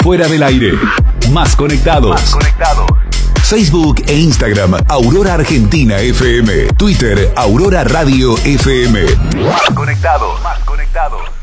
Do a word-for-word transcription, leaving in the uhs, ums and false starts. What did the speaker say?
Fuera del aire. Más conectados. Más conectados. Facebook e Instagram, Aurora Argentina F M. Twitter, Aurora Radio F M. Más conectados. Más conectados.